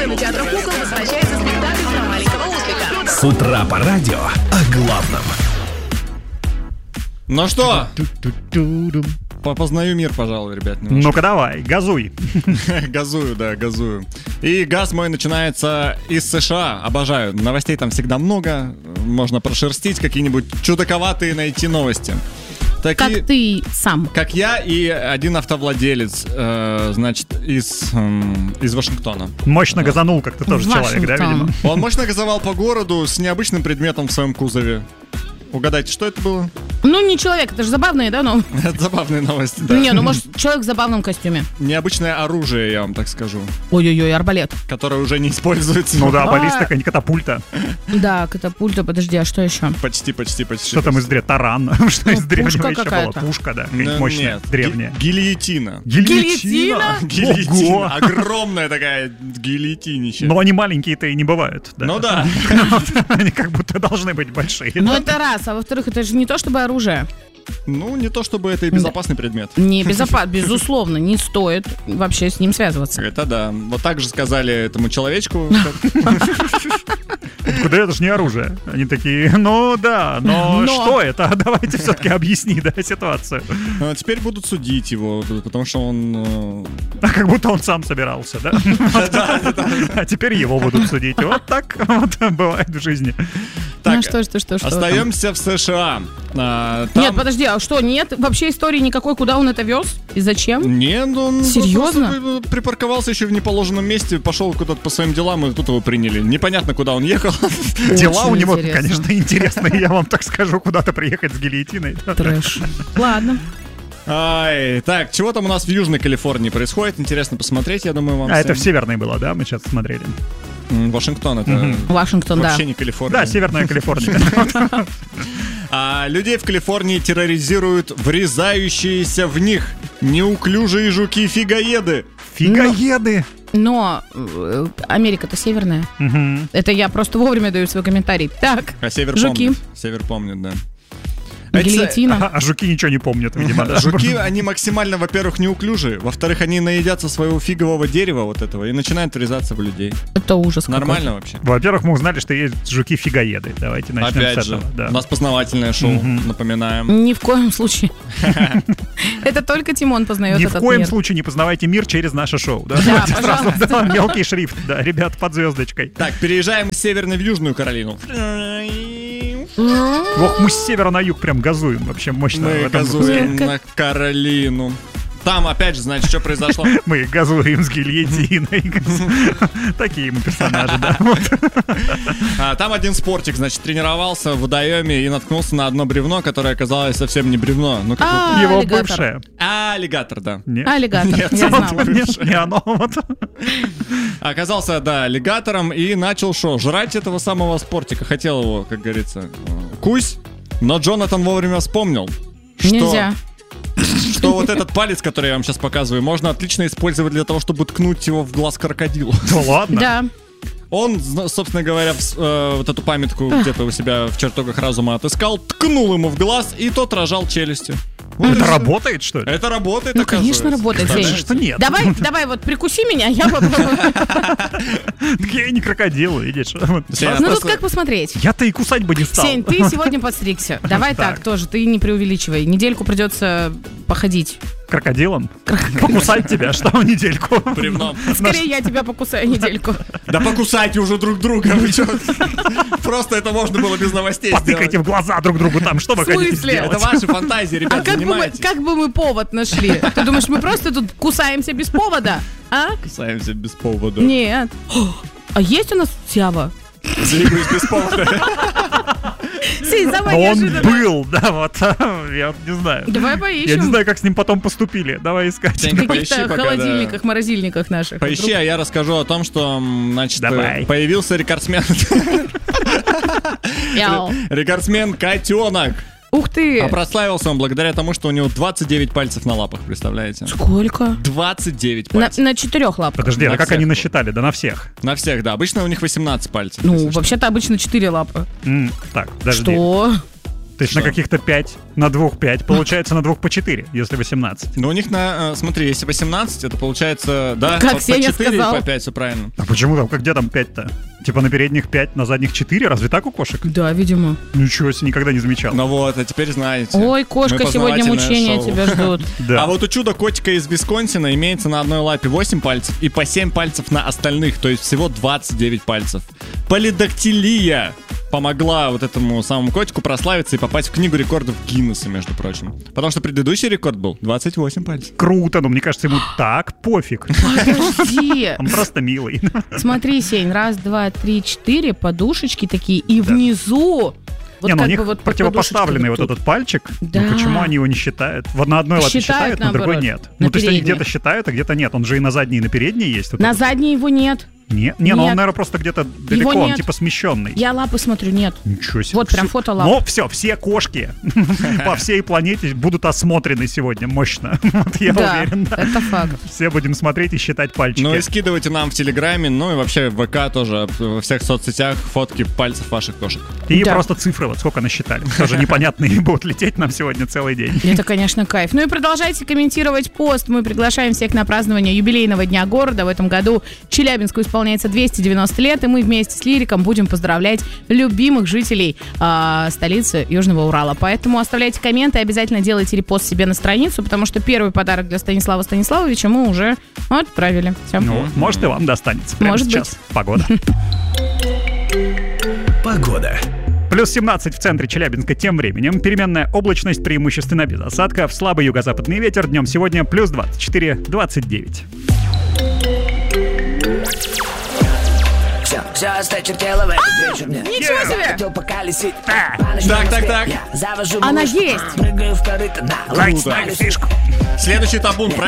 кинотеатра «Кукол» возвращается спектакль про маленького ослика. С утра по радио о главном. Ну что? Познаю мир, пожалуй, ребят. Немножко. Ну-ка давай, газуй. Газую. И газ мой начинается из США. Обожаю. Новостей там всегда много. Можно прошерстить, какие-нибудь чудаковатые найти новости. Как ты сам. Как я и один автовладелец, значит, из Вашингтона. Мощно газанул, как ты тоже человек, да, видимо? Он мощно газовал по городу с необычным предметом в своем кузове. Угадайте, что это было? Ну, не человек, это же забавные, да? Но... Это забавные новости, да. Не, ну может человек в забавном костюме. Необычное оружие, я вам так скажу. Ой-ой-ой, арбалет. Которое уже не используется. Ну да, баллистика, не катапульта. Да, катапульта, подожди, а что еще? Почти. Что там из древнего? Таран. Что из древнего еще было? Пушка, да. Мощная, древняя. Гильотина. Гильотина? Гильотина. Огромная такая гильотинище. Но они маленькие-то и не бывают. Ну да. Они как будто должны быть большие. Ну это раз, а во-вторых, это же не то чтобы оружие. Ну, не то чтобы это и безопасный предмет. Не безопасный, безусловно, не стоит вообще с ним связываться. Это да. Вот так же сказали этому человечку. Куда это же не оружие? Они такие, ну да, но что это? Давайте все-таки объясни, да, ситуацию. Теперь будут судить его, потому что он... А как будто он сам собирался, да? А теперь его будут судить. Вот так вот бывает в жизни. Ну что? Остаемся в США. Нет, подожди, а что, нет вообще истории никакой, куда он это вез и зачем? Нет, он серьезно припарковался еще в неположенном месте, пошел куда-то по своим делам, и тут его приняли. Непонятно, куда он ехал. Дела у него, конечно, интересные, я вам так скажу, куда-то приехать с гильотиной. Трэш. Ладно. Так, чего там у нас в Южной Калифорнии происходит? Интересно посмотреть, я думаю, вам. А это в Северной было, да? Мы сейчас смотрели. Вашингтон, это Вашингтон, вообще не Калифорния. Да, Северная Калифорния. Людей в Калифорнии терроризируют врезающиеся в них неуклюжие жуки-фигаеды. Фигаеды? Но Америка-то северная. Это я просто вовремя даю свой комментарий. Так, а север жуки. помнит. Север помнит, да. Гильотина. А жуки ничего не помнят, видимо. Да? Жуки, они максимально, во-первых, неуклюжие. Во-вторых, они наедятся своего фигового дерева вот этого и начинают врезаться в людей. Это ужас. Нормально вообще? Во-первых, мы узнали, что есть жуки-фигаеды. Давайте начнем опять с этого. Же, да. У нас познавательное шоу, напоминаем. Ни в коем случае. Это только Тимон познает этот мир. Ни в коем случае не познавайте мир через наше шоу. Да, пожалуйста. Мелкий шрифт, да, ребят, под звездочкой. Так, переезжаем с Северной в Южную Каролину. Ох, мы с севера на юг прям газуем вообще мощно. Мы газуем на Каролину. Там, опять же, значит, что произошло? Мы газуем с гильотиной. Такие мы персонажи, да. Там один спортик, значит, тренировался в водоеме и наткнулся на одно бревно, которое оказалось совсем не бревно. Его бывшее. Аллигатор, да. Аллигатор, я знала. Не оно. Оказался, да, аллигатором и начал что? Жрать этого самого спортика. Хотел его, как говорится, кусь. Но Джонатан вовремя вспомнил, Нельзя. что вот этот палец, который я вам сейчас показываю, можно отлично использовать для того, чтобы ткнуть его в глаз крокодилу. Да ладно? Да. Он, собственно говоря, вот эту памятку где-то у себя в чертогах разума отыскал, ткнул ему в глаз, и тот рожал челюстью. Это работает, что ли? Это работает, ну, конечно, работает. Что нет? Давай вот прикуси меня, я попробую. Так я и не крокодил, видишь. Ну тут как посмотреть? Я-то и кусать бы не стал. Сень, ты сегодня подстригся. Давай так тоже, ты не преувеличивай. Недельку придется походить. Крокодилом? Покусать тебя, что в недельку? Бревном. Скорее я тебя покусаю недельку. Да покусайте уже друг друга. Просто это можно было без новостей сделать. Потыкайте в глаза друг другу там, что вы хотите сделать? Это ваши фантазии, ребят, занимайтесь. Как бы мы повод нашли? Ты думаешь, мы просто тут кусаемся без повода? А? Кусаемся без повода. Нет. А есть у нас Сява? Двигаюсь без повода. Сень, самое неожиданное. Он был, да, вот. Я не знаю. Давай поищем. Я не знаю, как с ним потом поступили. Давай искать. В каких-то холодильниках, морозильниках наших. Поищи, а я расскажу о том, что, значит, появился рекордсмен. Рекордсмен котенок. Ух ты! А прославился он благодаря тому, что у него 29 пальцев на лапах, представляете? Сколько? 29 пальцев. На 4 лапках. Подожди, а как они насчитали? Да на всех? На всех, да. Обычно у них 18 пальцев. Ну, вообще-то обычно 4 лапы. Так, подожди. Что? То есть на каких-то 5, на 2 5, получается на 2 по 4, если 18. Ну, у них смотри, если 18, это получается, да, Как по Сеня 4 и сказал. по 5, все правильно. А почему там, где там 5-то? Типа на передних 5, на задних 4? Разве так у кошек? Да, видимо. Ничего себе, никогда не замечал. Ну вот, а теперь знаете. Ой, кошка, Мы сегодня познавательное мучения шоу. тебя ждут. Да. А вот у чудо-котика из Висконсина имеется на одной лапе 8 пальцев и по 7 пальцев на остальных, то есть всего 29 пальцев. Полидактилия помогла вот этому самому котику прославиться и попасть в книгу рекордов Гиннесса, между прочим. Потому что предыдущий рекорд был 28 пальцев. Круто, но мне кажется, ему так пофиг. Подожди. Он просто милый. Смотри, Сень, 1, 2, 3, 4 подушечки такие, и внизу... Вот Не, ну у как них бы вот под противопоставленный вот подушечкой этот пальчик. Да. Ну почему они его не считают? Вот на одной лапе Считают, считают, на другой наоборот. нет. На Ну то есть они передней. где-то считают, а где-то нет. Он же и на задней, и на передней есть. Вот На этот. задней его нет. Не, ну он, Нет. наверное, просто где-то далеко, он нет. типа смещенный. Я лапы смотрю, нет. Ничего себе. Вот прям фото лап. Ну, все кошки по всей планете будут осмотрены сегодня мощно. Вот я Да, уверен. Да. это факт. Все будем смотреть и считать пальчики. Ну и скидывайте нам в Телеграме, ну и вообще в ВК тоже, во всех соцсетях фотки пальцев ваших кошек. И Да. просто цифры, вот сколько насчитали. Тоже непонятные будут лететь нам сегодня целый день. Это, конечно, кайф. Ну и продолжайте комментировать пост. Мы приглашаем всех на празднование юбилейного дня города. В этом году Челябинску исполняется 290 лет, и мы вместе с Лириком будем поздравлять любимых жителей столицы Южного Урала. Поэтому оставляйте комменты и обязательно делайте репост себе на страницу, потому что первый подарок для Станислава Станиславовича мы уже отправили. Все. Ну, может, и вам достанется. Прямо Может сейчас. Погода. Погода. Плюс 17 в центре Челябинска тем временем. Переменная облачность, преимущественно без осадков. Слабый юго-западный ветер. Днем сегодня плюс 24-29. Все осточертело в этот вечер мне. Ничего себе! Хотел поколесить. Так. Я завожу Она малышку, есть. прыгаю в корыто на Круто. фишку. Следующий табун.